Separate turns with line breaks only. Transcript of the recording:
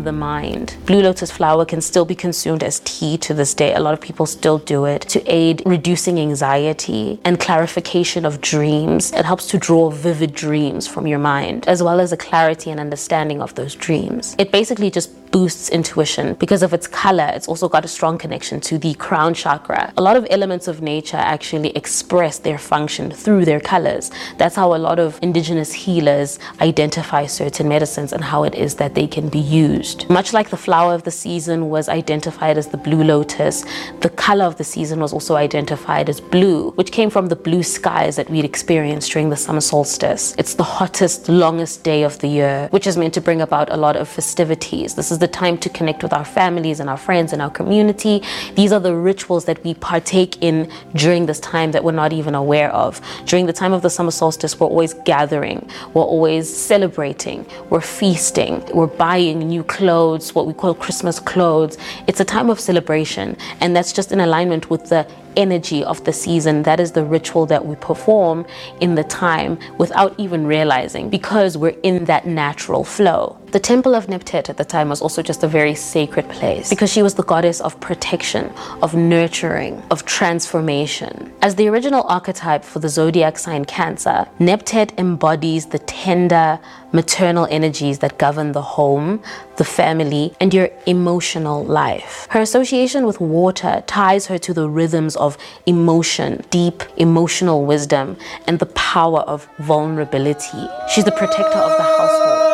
calming the mind. Blue lotus flower can still be consumed as tea to this day. A lot of people still do it to aid reducing anxiety and clarification of dreams. It helps to draw vivid dreams from your mind, as well as a clarity and understanding of those dreams. It basically just boosts intuition. Because of its color, it's also got a strong connection to the crown chakra. A lot of elements of nature actually express their function through their colors. That's how a lot of indigenous healers identify certain medicines and how it is that they can be used. Much like the flower of the season was identified as the blue lotus, the color of the season was also identified as blue, which came from the blue skies that we'd experienced during the summer solstice. It's the hottest, longest day of the year, which is meant to bring about a lot of festivities. This is the time to connect with our families and our friends and our community. These are the rituals that we partake in during this time that we're not even aware of. During the time of the summer solstice, we're always gathering, we're always celebrating, we're feasting, we're buying new clothes, what we call Christmas clothes. It's a time of celebration, and that's just in alignment with the energy of the season. That is the ritual that we perform in the time without even realizing, because we're in that natural flow. The temple of Neptet at the time was also just a very sacred place because she was the goddess of protection, of nurturing, of transformation. As the original archetype for the zodiac sign Cancer, Neptet embodies the tender, maternal energies that govern the home, the family, and your emotional life. Her association with water ties her to the rhythms of emotion, deep emotional wisdom, and the power of vulnerability. She's the protector of the household.